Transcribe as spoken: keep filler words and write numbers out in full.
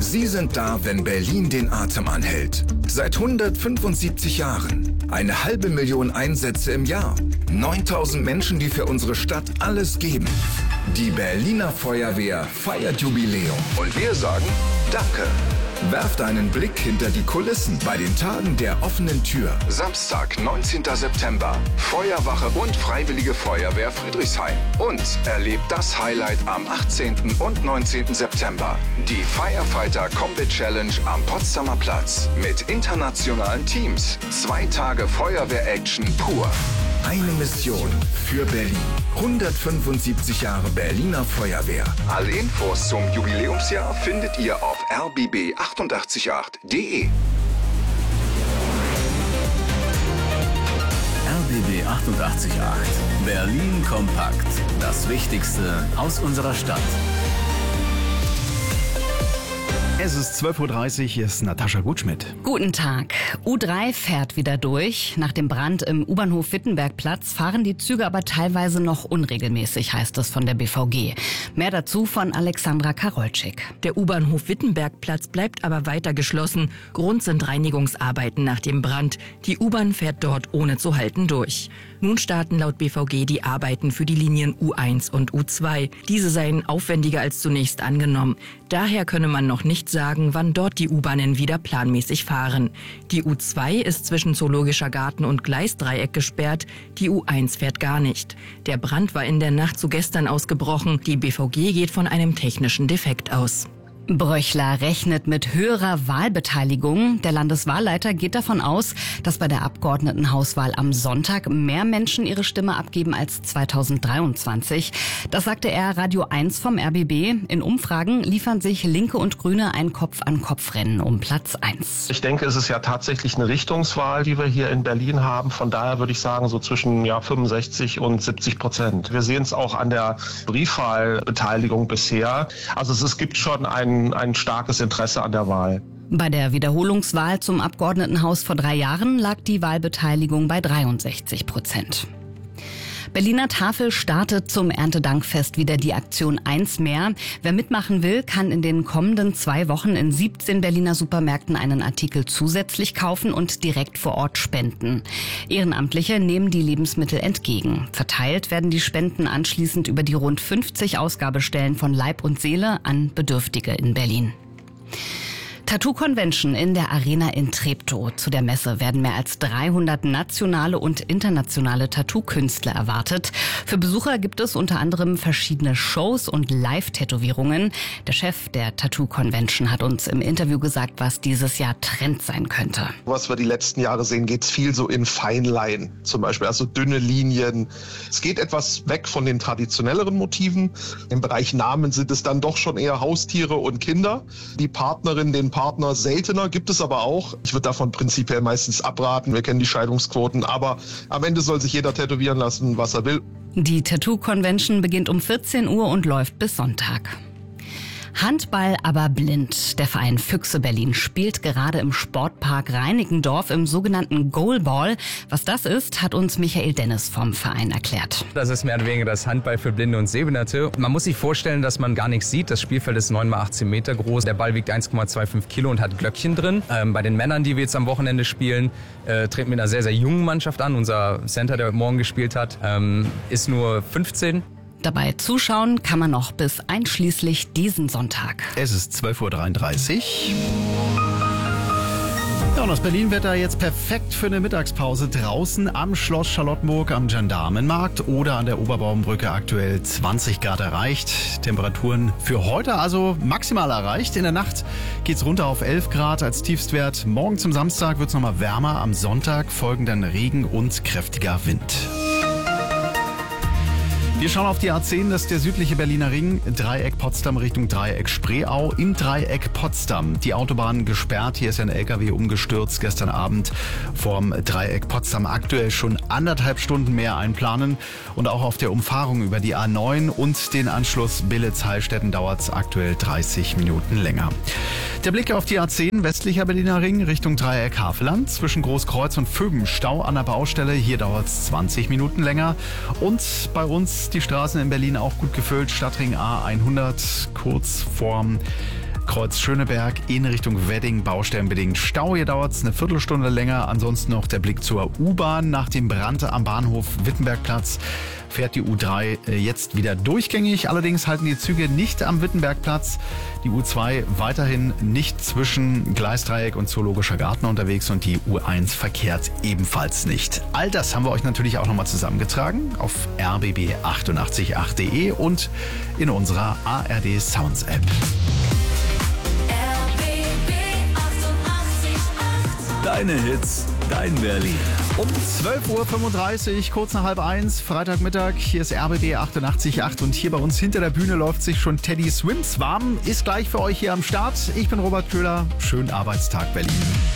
Sie sind da, wenn Berlin den Atem anhält. Seit hundertfünfundsiebzig Jahren. Eine halbe Million Einsätze im Jahr. neuntausend Menschen, die für unsere Stadt alles geben. Die Berliner Feuerwehr feiert Jubiläum. Und wir sagen Danke. Werft einen Blick hinter die Kulissen bei den Tagen der offenen Tür. Samstag, neunzehnten September. Feuerwache und Freiwillige Feuerwehr Friedrichshain. Und erlebt das Highlight am achtzehnten und neunzehnten September. Die Firefighter Combat Challenge am Potsdamer Platz. Mit internationalen Teams. Zwei Tage Feuerwehr-Action pur. Eine Mission für Berlin. hundertfünfundsiebzig Jahre Berliner Feuerwehr. Alle Infos zum Jubiläumsjahr findet ihr auf r b b achtundachtzig Punkt acht punkt d e. R B B achtundachtzig Punkt acht. Berlin kompakt. Das Wichtigste aus unserer Stadt. Es ist zwölf Uhr dreißig, hier ist Natascha Gutschmidt. Guten Tag. U drei fährt wieder durch. Nach dem Brand im U-Bahnhof Wittenbergplatz fahren die Züge aber teilweise noch unregelmäßig, heißt es von der B V G. Mehr dazu von Alexandra Karolczyk. Der U-Bahnhof Wittenbergplatz bleibt aber weiter geschlossen. Grund sind Reinigungsarbeiten nach dem Brand. Die U-Bahn fährt dort ohne zu halten durch. Nun starten laut B V G die Arbeiten für die Linien U eins und U zwei. Diese seien aufwendiger als zunächst angenommen. Daher könne man noch nicht sagen, wann dort die U-Bahnen wieder planmäßig fahren. Die U zwei ist zwischen Zoologischer Garten und Gleisdreieck gesperrt, die U eins fährt gar nicht. Der Brand war in der Nacht zu gestern ausgebrochen. Die B V G geht von einem technischen Defekt aus. Bröchler rechnet mit höherer Wahlbeteiligung. Der Landeswahlleiter geht davon aus, dass bei der Abgeordnetenhauswahl am Sonntag mehr Menschen ihre Stimme abgeben als zweitausenddreiundzwanzig. Das sagte er Radio eins vom R B B. In Umfragen liefern sich Linke und Grüne ein Kopf-an-Kopf-Rennen um Platz eins. Ich denke, es ist ja tatsächlich eine Richtungswahl, die wir hier in Berlin haben. Von daher würde ich sagen, so zwischen ja, fünfundsechzig und siebzig Prozent. Wir sehen es auch an der Briefwahlbeteiligung bisher. Also es, es gibt schon einen ein starkes Interesse an der Wahl. Bei der Wiederholungswahl zum Abgeordnetenhaus vor drei Jahren lag die Wahlbeteiligung bei dreiundsechzig Prozent. Berliner Tafel startet zum Erntedankfest wieder die Aktion eins mehr. Wer mitmachen will, kann in den kommenden zwei Wochen in siebzehn Berliner Supermärkten einen Artikel zusätzlich kaufen und direkt vor Ort spenden. Ehrenamtliche nehmen die Lebensmittel entgegen. Verteilt werden die Spenden anschließend über die rund fünfzig Ausgabestellen von Leib und Seele an Bedürftige in Berlin. Tattoo Convention in der Arena in Treptow. Zu der Messe werden mehr als dreihundert nationale und internationale Tattoo-Künstler erwartet. Für Besucher gibt es unter anderem verschiedene Shows und Live-Tätowierungen. Der Chef der Tattoo Convention hat uns im Interview gesagt, was dieses Jahr Trend sein könnte. Was wir die letzten Jahre sehen, geht es viel so in Feinline zum Beispiel, also dünne Linien. Es geht etwas weg von den traditionelleren Motiven. Im Bereich Namen sind es dann doch schon eher Haustiere und Kinder. Die Partnerin, den Partner seltener, gibt es aber auch. Ich würde davon prinzipiell meistens abraten. Wir kennen die Scheidungsquoten, aber am Ende soll sich jeder tätowieren lassen, was er will. Die Tattoo Convention beginnt um vierzehn Uhr und läuft bis Sonntag. Handball aber blind. Der Verein Füchse Berlin spielt gerade im Sportpark Reinickendorf im sogenannten Goalball. Was das ist, hat uns Michael Dennis vom Verein erklärt. Das ist mehr oder weniger das Handball für Blinde und Sehbehinderte. Man muss sich vorstellen, dass man gar nichts sieht. Das Spielfeld ist neun mal achtzehn Meter groß. Der Ball wiegt eins Komma fünfundzwanzig Kilo und hat Glöckchen drin. Ähm, bei den Männern, die wir jetzt am Wochenende spielen, äh, treten wir mit einer sehr, sehr jungen Mannschaft an. Unser Center, der heute Morgen gespielt hat, ähm, ist nur fünfzehn. Dabei zuschauen kann man noch bis einschließlich diesen Sonntag. Es ist zwölf Uhr dreiunddreißig. Ja, und das Berlin-Wetter jetzt perfekt für eine Mittagspause draußen am Schloss Charlottenburg am Gendarmenmarkt oder an der Oberbaumbrücke aktuell zwanzig Grad erreicht. Temperaturen für heute also maximal erreicht. In der Nacht geht's runter auf elf Grad als Tiefstwert. Morgen zum Samstag wird's nochmal wärmer. Am Sonntag folgen dann Regen und kräftiger Wind. Wir schauen auf die A zehn, das ist der südliche Berliner Ring, Dreieck Potsdam Richtung Dreieck Spreeau. Im Dreieck Potsdam die Autobahn gesperrt, hier ist ein L K W umgestürzt gestern Abend vorm Dreieck Potsdam. Aktuell schon anderthalb Stunden mehr einplanen und auch auf der Umfahrung über die A neun und den Anschluss Billitz-Heilstätten dauert es aktuell dreißig Minuten länger. Der Blick auf die A zehn, westlicher Berliner Ring Richtung Dreieck Havelland, zwischen Großkreuz und Föben Stau an der Baustelle, hier dauert es zwanzig Minuten länger und bei uns die Straßen in Berlin auch gut gefüllt. Stadtring A hundert kurz vorm Kreuz Kreuz Schöneberg in Richtung Wedding, baustellenbedingt Stau. Hier dauert es eine Viertelstunde länger. Ansonsten noch der Blick zur U-Bahn. Nach dem Brand am Bahnhof Wittenbergplatz fährt die U drei jetzt wieder durchgängig. Allerdings halten die Züge nicht am Wittenbergplatz. Die U zwei weiterhin nicht zwischen Gleisdreieck und Zoologischer Garten unterwegs und die U eins verkehrt ebenfalls nicht. All das haben wir euch natürlich auch nochmal zusammengetragen auf r b b achtundachtzig punkt acht punkt d e und in unserer A R D Sounds App. Deine Hits, dein Berlin. Um zwölf Uhr fünfunddreißig, kurz nach halb eins, Freitagmittag. Hier ist R B B achtundachtzig Komma acht und hier bei uns hinter der Bühne läuft sich schon Teddy Swims warm. Ist gleich für euch hier am Start. Ich bin Robert Köhler. Schönen Arbeitstag, Berlin.